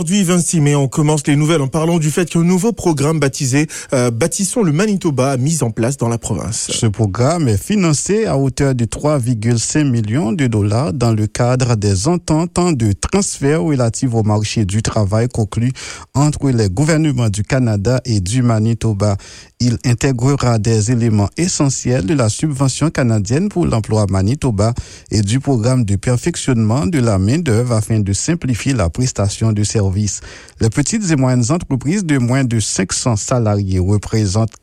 Aujourd'hui, 26 mai, on commence les nouvelles en parlant du fait qu'un nouveau programme baptisé Bâtissons le Manitoba a mis en place dans la province. Ce programme est financé à hauteur de 3,5 millions de dollars dans le cadre des ententes de transfert relatives au marché du travail conclues entre les gouvernements du Canada et du Manitoba. Il intégrera des éléments essentiels de la subvention canadienne pour l'emploi Manitoba et du programme de perfectionnement de la main-d'œuvre afin de simplifier la prestation de services. Les petites et moyennes entreprises de moins de 500 salariés représentent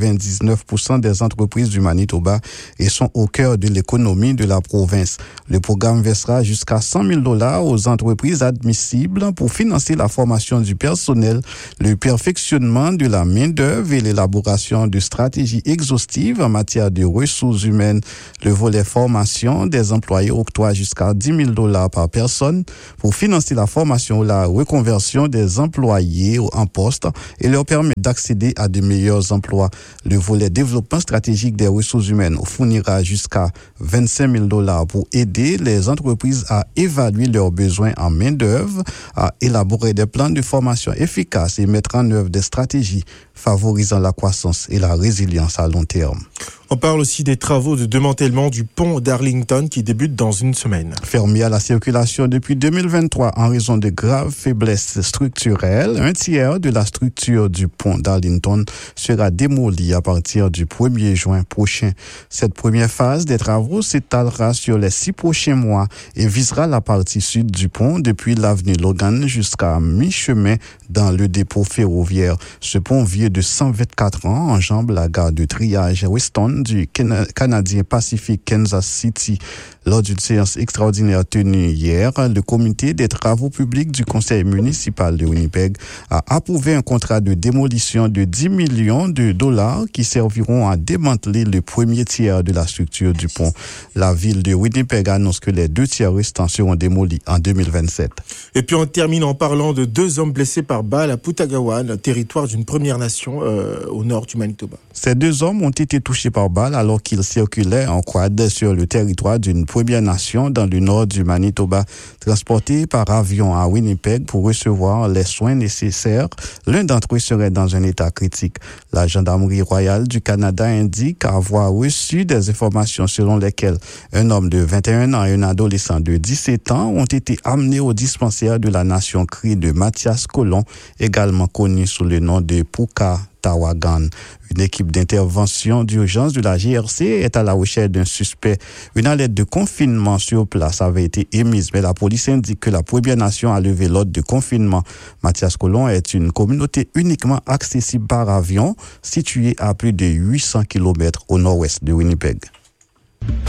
99% des entreprises du Manitoba et sont au cœur de l'économie de la province. Le programme versera jusqu'à 100 000 dollars aux entreprises admissibles pour financer la formation du personnel, le perfectionnement de la main-d'œuvre et l'élaboration de stratégies exhaustives en matière de ressources humaines. Le volet formation des employés octroie jusqu'à 10 000 dollars par personne pour financer la formation ou la reconversion des employés en poste et leur permettre d'accéder à de meilleurs emplois. Le volet développement stratégique des ressources humaines fournira jusqu'à 25 000 dollars pour aider les entreprises à évaluer leurs besoins en main-d'œuvre, à élaborer des plans de formation efficaces et mettre en œuvre des stratégies favorisant la croissance et la résilience à long terme. On parle aussi des travaux de démantèlement du pont d'Arlington qui débutent dans une semaine. Fermé à la circulation depuis 2023 en raison de graves faiblesses structurelles, un tiers de la structure du pont d'Arlington sera démolie à partir du 1er juin prochain. Cette première phase des travaux s'étalera sur les 6 prochains mois et visera la partie sud du pont depuis l'avenue Logan jusqu'à mi-chemin dans le dépôt ferroviaire. Ce pont vieux de 124 ans enjambe la gare de triage Weston du Canadien Pacific Kansas City. Lors d'une séance extraordinaire tenue hier, le comité des travaux publics du conseil municipal de Winnipeg a approuvé un contrat de démolition de 10 millions de dollars qui serviront à démanteler le premier tiers de la structure du pont. La ville de Winnipeg annonce que les 2 tiers restants seront démolis en 2027. Et puis on termine en parlant de 2 hommes blessés par balle à Putagawan, territoire d'une Première Nation au nord du Manitoba. Ces 2 hommes ont été touchés par balle alors qu'ils circulaient en quad sur le territoire d'une Première Nation dans le nord du Manitoba. Transportés par avion à Winnipeg pour recevoir les soins nécessaires, l'un d'entre eux serait dans un état critique. La Gendarmerie royale du Canada indique avoir reçu des informations selon lesquelles un homme de 21 ans et un adolescent de 17 ans ont été amenés au dispensaire de la Nation Cree de Mathias Colon, également connu sous le nom de Pukatawagan. Une équipe d'intervention d'urgence de la GRC est à la recherche d'un suspect. Une alerte de confinement sur place avait été émise, mais la police indique que la Première Nation a levé l'ordre de confinement. Mathias Colon est une communauté uniquement accessible par avion, située à plus de 800 km au nord-ouest de Winnipeg.